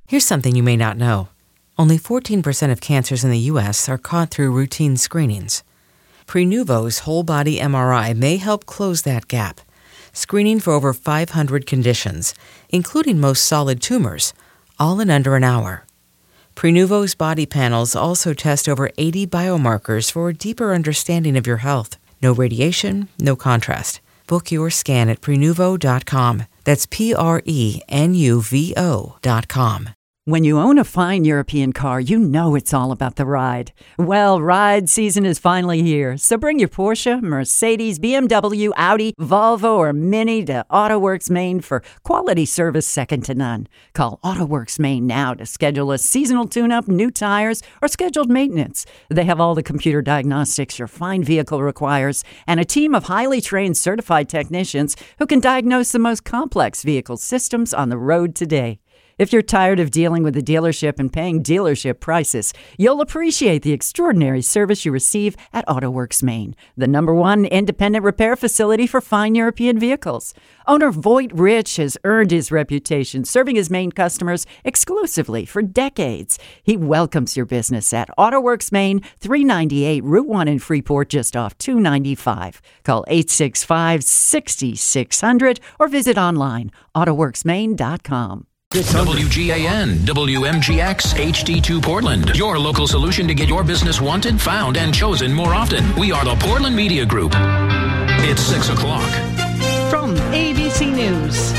Here's something you may not know. Only 14% of cancers in the U.S. are caught through routine screenings. Prenuvo's whole-body MRI may help close that gap, screening for over 500 conditions, including most solid tumors, all in under an hour. Prenuvo's body panels also test over 80 biomarkers for a deeper understanding of your health. No radiation, no contrast. Book your scan at Prenuvo.com. That's Prenuvo.com. When you own a fine European car, you know it's all about the ride. Well, ride season is finally here, so bring your Porsche, Mercedes, BMW, Audi, Volvo, or Mini to AutoWorks Maine for quality service second to none. Call AutoWorks Maine now to schedule a seasonal tune-up, new tires, or scheduled maintenance. They have all the computer diagnostics your fine vehicle requires and a team of highly trained certified technicians who can diagnose the most complex vehicle systems on the road today. If you're tired of dealing with the dealership and paying dealership prices, you'll appreciate the extraordinary service you receive at AutoWorks Maine, the #1 independent repair facility for fine European vehicles. Owner Voight Rich has earned his reputation serving his Maine customers exclusively for decades. He welcomes your business at AutoWorks Maine, 398 Route 1 in Freeport, just off 295. Call 865-6600 or visit online, autoworksmaine.com. WGAN, WMGX, HD2 Portland. Your local solution to get your business wanted, found, and chosen more often. We are the Portland Media Group. It's 6 o'clock. From ABC News,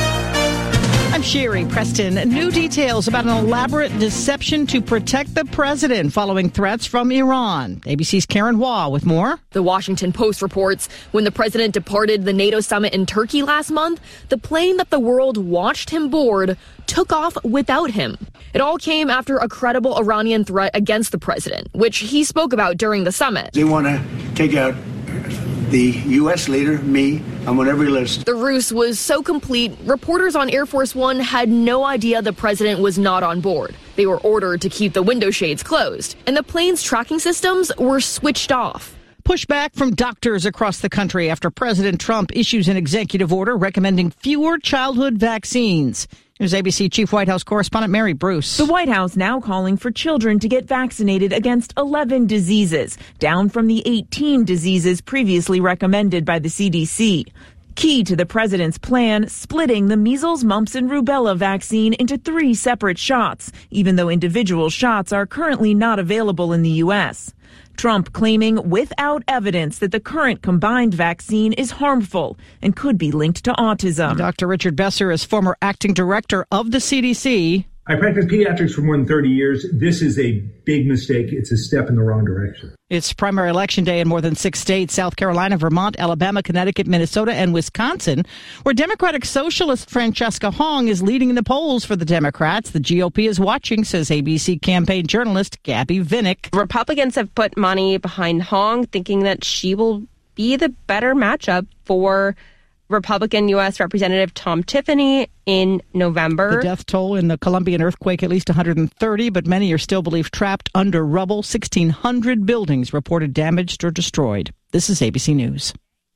I'm Sherry Preston. New details about an elaborate deception to protect the president following threats from Iran. ABC's Karen Waugh with more. The Washington Post reports when the president departed the NATO summit in Turkey last month, the plane that the world watched him board took off without him. It all came after a credible Iranian threat against the president, which he spoke about during the summit. They want to take out the U.S. leader, me, I'm on every list. The ruse was so complete, reporters on Air Force One had no idea the president was not on board. They were ordered to keep the window shades closed, and the plane's tracking systems were switched off. Pushback from doctors across the country after President Trump issues an executive order recommending fewer childhood vaccines. Here's ABC Chief White House correspondent Mary Bruce. The White House now calling for children to get vaccinated against 11 diseases, down from the 18 diseases previously recommended by the CDC. Key to the president's plan, splitting the measles, mumps, and rubella vaccine into 3 separate shots, even though individual shots are currently not available in the U.S. Trump claiming without evidence that the current combined vaccine is harmful and could be linked to autism. Dr. Richard Besser is former acting director of the CDC. I practiced pediatrics for more than 30 years. This is a big mistake. It's a step in the wrong direction. It's primary election day in more than 6 states, South Carolina, Vermont, Alabama, Connecticut, Minnesota, and Wisconsin, where Democratic Socialist Francesca Hong is leading the polls for the Democrats. The GOP is watching, says ABC campaign journalist Gabby Vinnick. Republicans have put money behind Hong, thinking that she will be the better matchup for Republican U.S. Representative Tom Tiffany in November. The death toll in the Colombian earthquake, at least 130, but many are still believed trapped under rubble. 1,600 buildings reported damaged or destroyed. This is ABC News.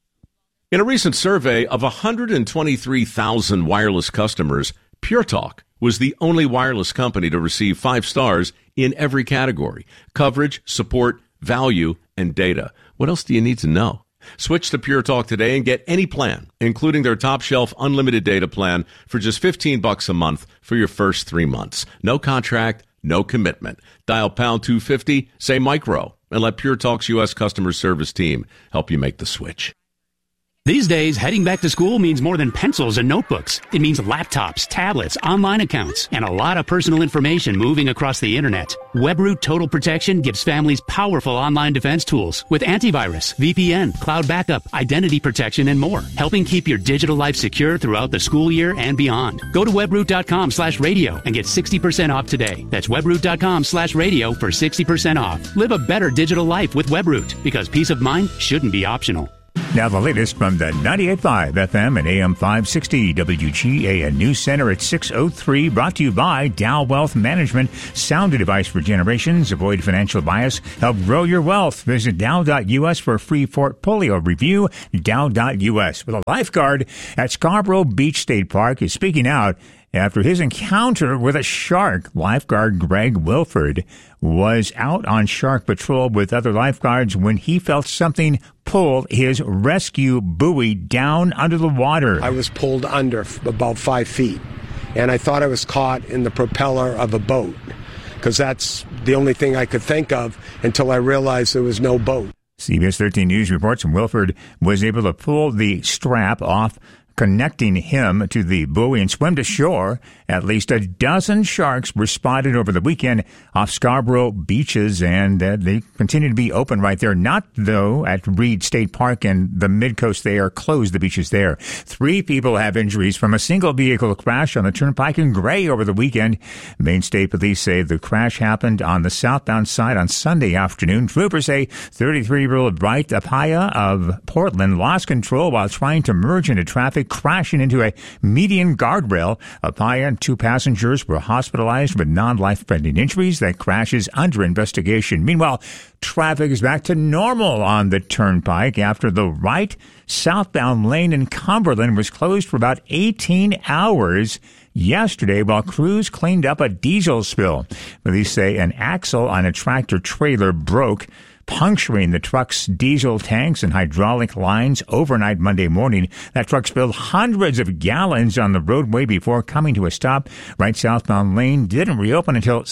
In a recent survey of 123,000 wireless customers, Pure Talk was the only wireless company to receive 5 stars in every category: coverage, support, value, and data. What else do you need to know? Switch to Pure Talk today and get any plan, including their top shelf unlimited data plan, for just $15 a month for your first 3 months. No contract, no commitment. Dial pound 250, say micro, and let Pure Talk's U.S. customer service team help you make the switch. These days, heading back to school means more than pencils and notebooks. It means laptops, tablets, online accounts, and a lot of personal information moving across the internet. WebRoot Total Protection gives families powerful online defense tools with antivirus, VPN, cloud backup, identity protection, and more, helping keep your digital life secure throughout the school year and beyond. Go to webroot.com/radio and get 60% off today. That's webroot.com/radio for 60% off. Live a better digital life with WebRoot, because peace of mind shouldn't be optional. Now the latest from the 98.5 FM and AM 560 WGAN News Center at 6:03, brought to you by Dow Wealth Management. Sound advice for generations. Avoid financial bias. Help grow your wealth. Visit Dow.us for a free portfolio review. Dow.us. With a lifeguard at Scarborough Beach State Park is speaking out after his encounter with a shark. Lifeguard Greg Wilford was out on shark patrol with other lifeguards when he felt something pull his rescue buoy down under the water. I was pulled under about 5 feet, and I thought I was caught in the propeller of a boat, because that's the only thing I could think of until I realized there was no boat. CBS 13 News reports Wilford was able to pull the strap off, connecting him to the buoy, and swim to shore. At least a dozen sharks were spotted over the weekend off Scarborough beaches, and they continue to be open right there. Not, though, at Reed State Park and the Midcoast. They are closed, the beaches there. 3 people have injuries from a single vehicle crash on the Turnpike in Gray over the weekend. Maine State Police say the crash happened on the southbound side on Sunday afternoon. Troopers say 33-year-old Bright Apaya of Portland lost control while trying to merge into traffic, crashing into a median guardrail. Apaya and 2 passengers were hospitalized with non-life-threatening injuries. That crash is under investigation. Meanwhile, traffic is back to normal on the Turnpike after the right southbound lane in Cumberland was closed for about 18 hours yesterday while crews cleaned up a diesel spill. Police say an axle on a tractor trailer broke, puncturing the truck's diesel tanks and hydraulic lines overnight Monday morning. That truck spilled hundreds of gallons on the roadway before coming to a stop. Right southbound lane didn't reopen until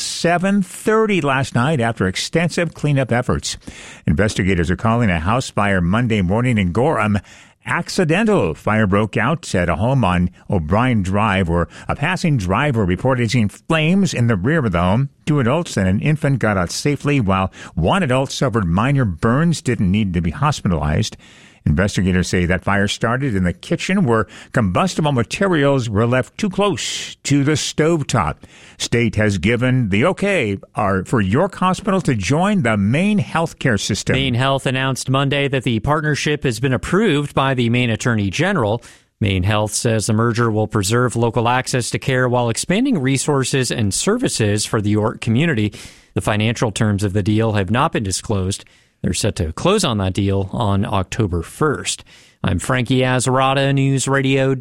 7:30 last night after extensive cleanup efforts. Investigators are calling a house fire Monday morning in Gorham accidental. Fire broke out at a home on O'Brien Drive, where a passing driver reported seeing flames in the rear of the home. 2 adults and an infant got out safely, while 1 adult suffered minor burns, didn't need to be hospitalized. Investigators say that fire started in the kitchen where combustible materials were left too close to the stovetop. State has given the okay for York Hospital to join the Maine healthcare system. Maine Health announced Monday that the partnership has been approved by the Maine Attorney General. Maine Health says the merger will preserve local access to care while expanding resources and services for the York community. The financial terms of the deal have not been disclosed. They're set to close on that deal on October 1st. I'm Frankie Azarada, News Radio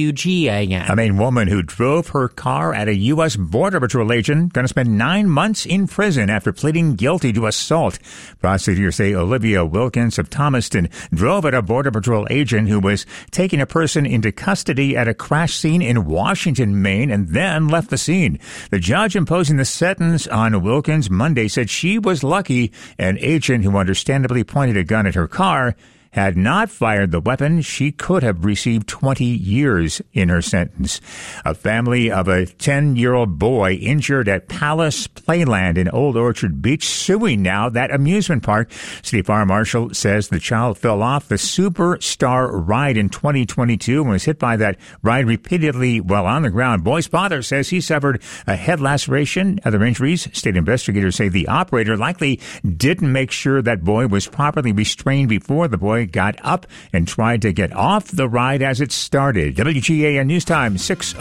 WGAN. A Maine woman who drove her car at a U.S. Border Patrol agent going to spend 9 months in prison after pleading guilty to assault. Prosecutors say Olivia Wilkins of Thomaston drove at a Border Patrol agent who was taking a person into custody at a crash scene in Washington, Maine, and then left the scene. The judge imposing the sentence on Wilkins Monday said she was lucky an agent who understandably pointed a gun at her car had not fired the weapon. She could have received 20 years in her sentence. A family of a 10-year-old boy injured at Palace Playland in Old Orchard Beach suing now that amusement park. City Fire Marshal says the child fell off the Superstar ride in 2022 and was hit by that ride repeatedly while on the ground. Boy's father says he suffered a head laceration. Other injuries. State investigators say the operator likely didn't make sure that boy was properly restrained before the boy got up and tried to get off the ride as it started. WGAN News Time,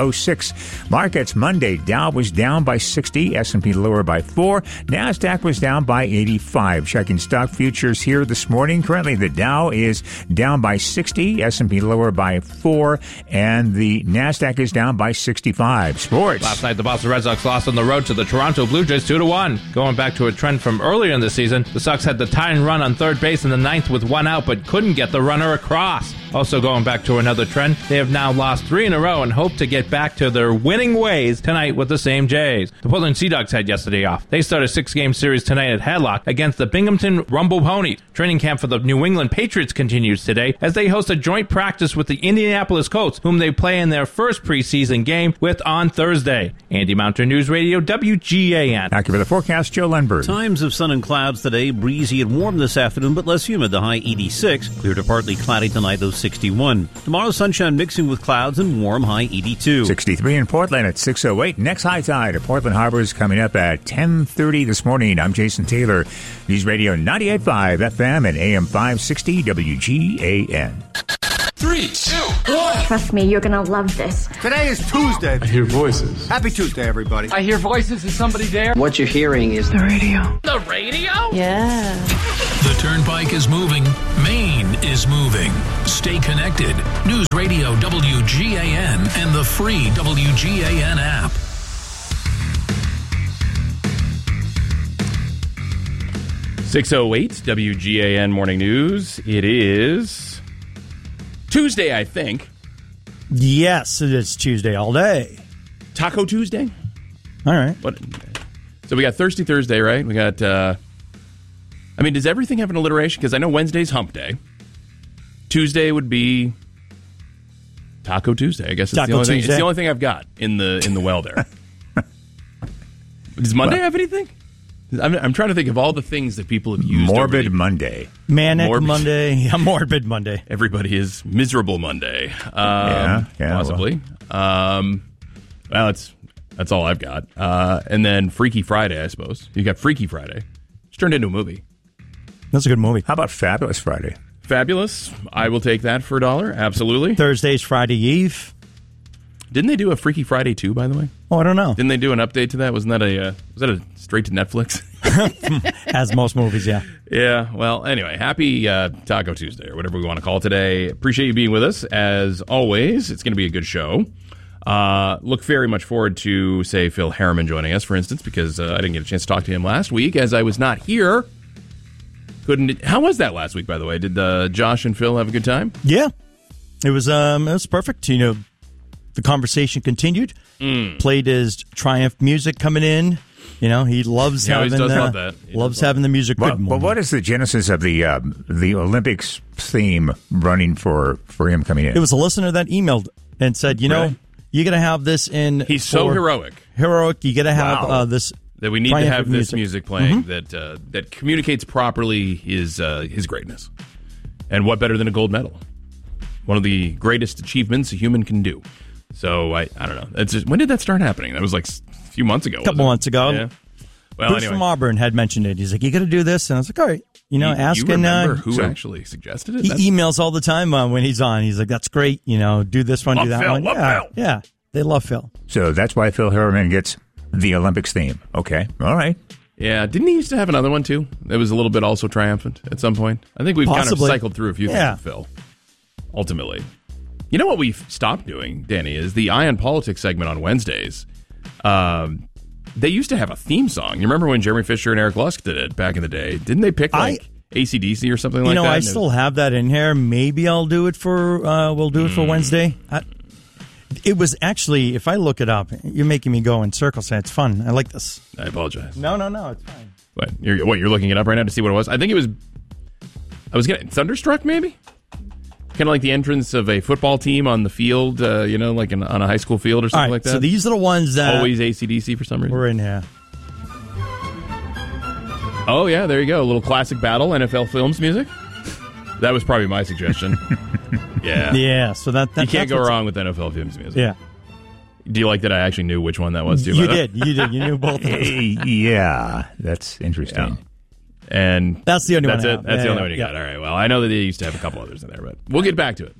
6:06. Markets Monday. Dow was down by 60. S&P lower by 4. NASDAQ was down by 85. Checking stock futures here this morning. Currently, the Dow is down by 60. S&P lower by 4. And the NASDAQ is down by 65. Sports. Last night, the Boston Red Sox lost on the road to the Toronto Blue Jays 2-1. Going back to a trend from earlier in the season, the Sox had the tying run on third base in the ninth with 1 out, but couldn't get the runner across. Also going back to another trend, they have now lost 3 in a row and hope to get back to their winning ways tonight with the same Jays. The Portland Sea Dogs had yesterday off. They start a 6-game series tonight at Hadlock against the Binghamton Rumble Ponies. Training camp for the New England Patriots continues today as they host a joint practice with the Indianapolis Colts, whom they play in their first preseason game with on Thursday. Andy Mounter, News Radio WGAN. Back for the forecast, Joe Lundberg. Times of sun and clouds today, breezy and warm this afternoon, but less humid, the high 86. Clear to partly cloudy tonight, though 61. Tomorrow, sunshine mixing with clouds and warm, high 82. 63 in Portland at 6:08. Next high tide at Portland Harbor is coming up at 10:30 this morning. I'm Jason Taylor. News Radio 98.5 FM and AM 560 WGAN. 3, 2, 1. Trust me, you're gonna love this. Today is Tuesday. I hear voices. Happy Tuesday, everybody. I hear voices. Is somebody there? What you're hearing is the radio. The radio? Yeah. The Turnpike is moving. Maine is moving. Stay connected. News Radio WGAN and the free WGAN app. .608 WGAN Morning News. It is Tuesday, I think. Yes, it is Tuesday all day. Taco Tuesday? All right. So we got Thirsty Thursday, right? We got, does everything have an alliteration? Because I know Wednesday's Hump Day. Tuesday would be Taco Tuesday. I guess it's the only thing. It's the only thing I've got in the well there. Does Monday have anything? I'm trying to think of all the things that people have used. Morbid Monday. Manic Monday. Yeah, Morbid Monday. Everybody is Miserable Monday. Possibly. Well. That's all I've got. And then Freaky Friday, I suppose. You got Freaky Friday. It's turned into a movie. That's a good movie. How about Fabulous Friday? Fabulous. I will take that for $1. Absolutely. Thursday's Friday Eve. Didn't they do a Freaky Friday 2, by the way? Oh, I don't know. Didn't they do an update to that? Was that a straight to Netflix? As most movies, yeah. Yeah. Well, anyway, happy Taco Tuesday, or whatever we want to call it today. Appreciate you being with us. As always, it's going to be a good show. Look very much forward to, say, Phil Harriman joining us, for instance, because I didn't get a chance to talk to him last week, as I was not here. How was that last week, by the way? Did Josh and Phil have a good time? Yeah. It was perfect. You know, the conversation continued. Played his Triumph music coming in. You know, he loves having love that. Loves having the music. But what is the genesis of the Olympics theme running for him coming in? It was a listener that emailed and said, you know, you got to have this in. He's so heroic. Heroic. You got to have this. That we need to have this music playing that communicates properly his greatness. And what better than a gold medal? One of the greatest achievements a human can do. So I don't know. When did that start happening? That was like a few months ago. A couple months ago. Yeah. Well, Bruce from Auburn had mentioned it. He's like, you got to do this. And I was like, all right. You know, asking. You remember who actually suggested it? He emails all the time when he's on. He's like, that's great. You know, do this one, do that Phil, one. Phil. Yeah. They love Phil. So that's why Phil Harriman gets the Olympics theme. Okay. All right. Yeah. Didn't he used to have another one, too? That was a little bit also triumphant at some point. I think we've kind of cycled through a few things with Phil, ultimately. You know what we've stopped doing, Danny, is the Eye on Politics segment on Wednesdays. They used to have a theme song. You remember when Jeremy Fisher and Eric Lusk did it back in the day? Didn't they pick AC/DC or something like that? You know, I still have that in here. Maybe I'll do it for Wednesday. It was actually, if I look it up, you're making me go in circles. It's fun. I like this. I apologize. No, it's fine. What? You're looking it up right now to see what it was? I think it was. I was getting Thunderstruck, maybe. Kind of like the entrance of a football team on the field, like on a high school field or something like that. So these are the ones that always AC/DC for some reason. We're in here. Oh yeah, there you go. A little classic battle, NFL Films music. That was probably my suggestion. Yeah. Yeah. So that you can't go wrong with NFL Films music. Yeah. Do you like that I actually knew which one that was? Too, you did. You knew both of them. Yeah, that's interesting. Yeah. And that's the only one. That's it. That's the only one you got. All right. Well, I know that they used to have a couple others in there, but we'll get back to it.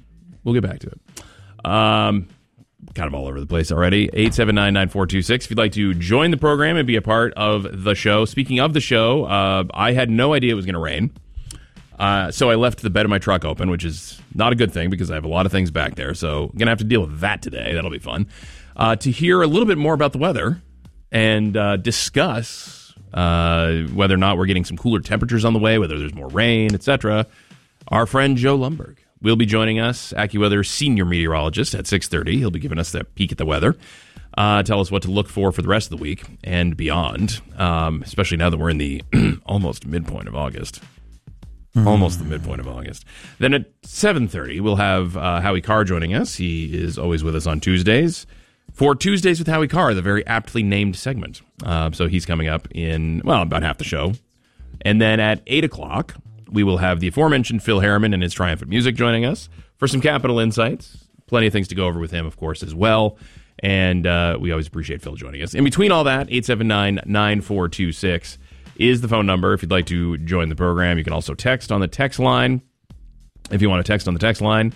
Kind of all over the place already. 879-9426. If you'd like to join the program and be a part of the show. Speaking of the show, I had no idea it was going to rain. So I left the bed of my truck open, which is not a good thing because I have a lot of things back there. So I'm going to have to deal with that today. That'll be fun. To hear a little bit more about the weather and discuss whether or not we're getting some cooler temperatures on the way, whether there's more rain, etc. Our friend Joe Lumberg will be joining us, AccuWeather senior meteorologist, at 6:30. He'll be giving us that peek at the weather, tell us what to look for the rest of the week and beyond, especially now that we're in the almost midpoint of August. Almost the midpoint of August. Then at 7:30, we'll have Howie Carr joining us. He is always with us on Tuesdays. For Tuesdays with Howie Carr, the very aptly named segment. So he's coming up in, about half the show. And then at 8 o'clock, we will have the aforementioned Phil Harriman and his Triumphant Music joining us for some Capital Insights. Plenty of things to go over with him, of course, as well. And we always appreciate Phil joining us. In between all that, 879-9426 is the phone number if you'd like to join the program. You can also text on the text line if you want to text on the text line.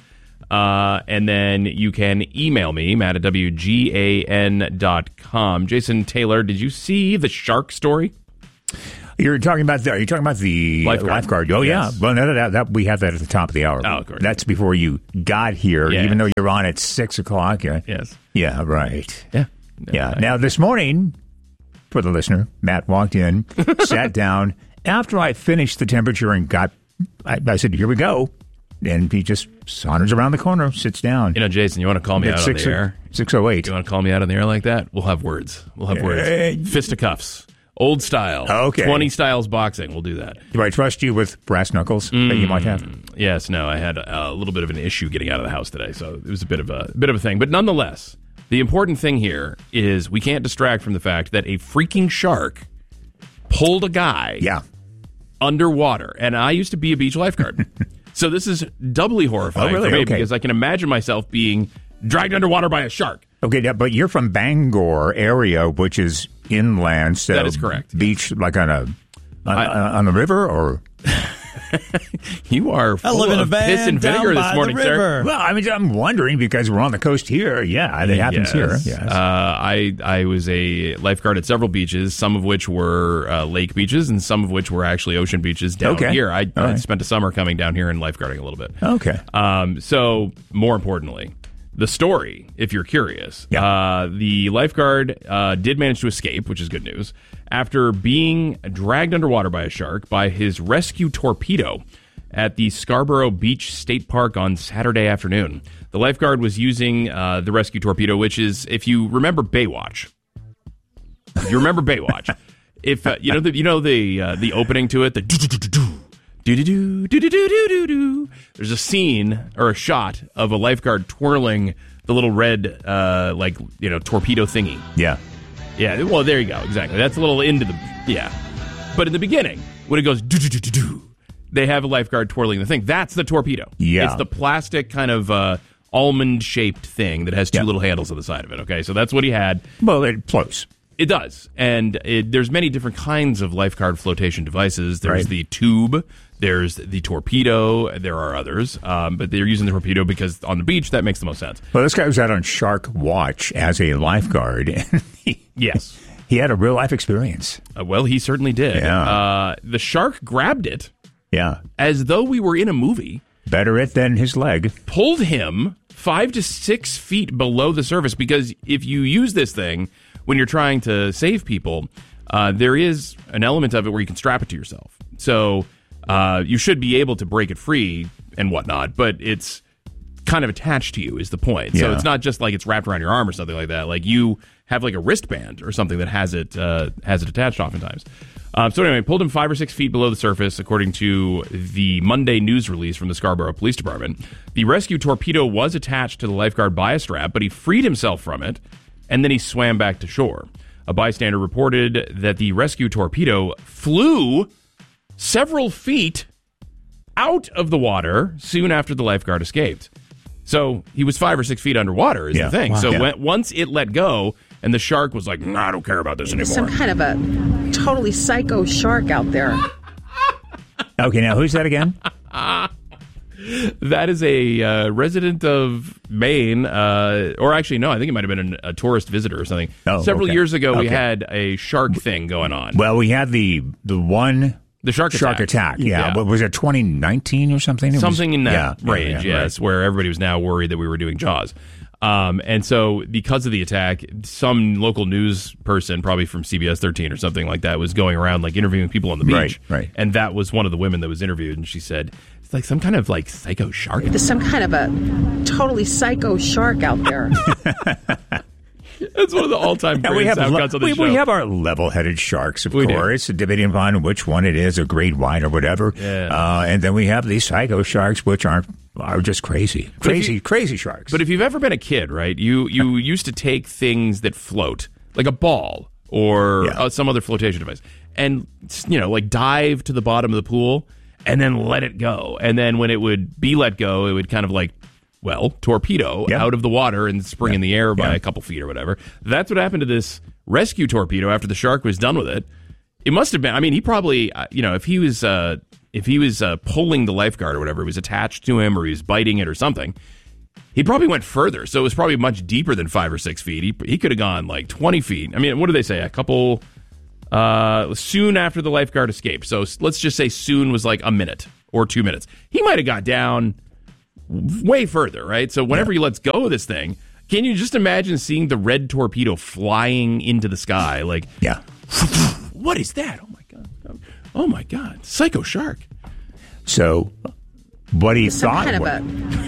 And then you can email me, Matt at WGAN.com. Jason Taylor, did you see the shark story? Are you talking about the lifeguard? Oh, yes. Yeah. Well, no, that we have that at the top of the hour. Oh, of course. That's before you got here, even though you're on at 6 o'clock. Yeah. Yes. Yeah, right. Yeah. Yeah. Now, this morning, for the listener, Matt walked in, sat down. After I finished the temperature and I said, here we go. And he just saunters around the corner, sits down. You know, Jason, you want to call me out on the air? 6:08. You want to call me out on the air like that? We'll have words. Fisticuffs. Old style. Okay. 20 styles boxing. We'll do that. Do I trust you with brass knuckles that you might have? Yes. No, I had a little bit of an issue getting out of the house today, so it was a bit of a thing. But nonetheless, the important thing here is we can't distract from the fact that a freaking shark pulled a guy underwater. And I used to be a beach lifeguard. So this is doubly horrifying for me because I can imagine myself being dragged underwater by a shark. Okay, but you're from Bangor area, which is inland. So that is correct. Beach, like on a river, or you are full of piss and vinegar this morning, sir. Well, I mean, I'm wondering because we're on the coast here. Yeah, it happens here. Yes. I was a lifeguard at several beaches, some of which were lake beaches, and some of which were actually ocean beaches down here. I spent a summer coming down here and lifeguarding a little bit. Okay. So more importantly, the story, if you're curious, the lifeguard did manage to escape, which is good news, after being dragged underwater by a shark by his rescue torpedo at the Scarborough Beach State Park on Saturday afternoon. The lifeguard was using the rescue torpedo, which is, if you remember Baywatch, if you know the opening to it, the do-do-do-do-do-do-do-do. There's a scene or a shot of a lifeguard twirling the little red, torpedo thingy. Yeah. Yeah, well, there you go. Exactly. That's a little into the... Yeah. But in the beginning, when it goes do-do-do-do-do, they have a lifeguard twirling the thing. That's the torpedo. Yeah. It's the plastic kind of almond-shaped thing that has two little handles on the side of it, okay? So that's what he had. Well, it floats. It does. And there's many different kinds of lifeguard flotation devices. There's the tube. There's the torpedo. There are others. But they're using the torpedo because on the beach, that makes the most sense. Well, this guy was out on Shark Watch as a lifeguard. And yes. He had a real-life experience. Well, he certainly did. Yeah. The shark grabbed it. Yeah. As though we were in a movie. Better it than his leg. Pulled him 5 to 6 feet below the surface because if you use this thing when you're trying to save people, there is an element of it where you can strap it to yourself. So you should be able to break it free and whatnot, but it's kind of attached to you is the point. So it's not just like it's wrapped around your arm or something like that. Like you have like a wristband or something that has it attached oftentimes. So anyway, pulled him 5 or 6 feet below the surface, according to the Monday news release from the Scarborough Police Department. The rescue torpedo was attached to the lifeguard by a strap, but he freed himself from it, and then he swam back to shore. A bystander reported that the rescue torpedo flew several feet out of the water soon after the lifeguard escaped. So he was 5 or 6 feet underwater is the thing. Wow. So once it let go, and the shark was like, nah, I don't care about this anymore. Some kind of a totally psycho shark out there. Okay, now who's that again? That is a resident of Maine, or actually, no, I think it might have been a tourist visitor or something. Several years ago, we had a shark thing going on. Well, we had the shark attack. Yeah. What was it, 2019 or something? Something in that range, yes, where everybody was now worried that we were doing Jaws. And so because of the attack, some local news person, probably from CBS 13 or something like that, was going around like interviewing people on the beach. Right. And that was one of the women that was interviewed. And she said, it's like some kind of like psycho shark. There's some kind of a totally psycho shark out there. That's one of the all-time great sound cuts on the show. We have our level-headed sharks, of course, debating upon which one it is, a great white or whatever. Yeah. And then we have these psycho sharks, which are just crazy sharks. But if you've ever been a kid, right, you used to take things that float, like a ball or some other flotation device, and like dive to the bottom of the pool and then let it go. And then when it would be let go, it would kind of like, torpedo out of the water and spring in the air by a couple feet or whatever. That's what happened to this rescue torpedo after the shark was done with it. It must have been, I mean, he probably, if he was pulling the lifeguard or whatever, it was attached to him or he was biting it or something, He probably went further, so it was probably much deeper than 5 or 6 feet. He could have gone like 20 feet. I mean, what do they say? A couple, soon after the lifeguard escaped. So let's just say soon was like a minute or 2 minutes. He might have got down way further, right? So whenever he lets go of this thing, can you just imagine seeing the red torpedo flying into the sky? Like, what is that? Oh my God. Psycho shark. So what he thought... Some kind of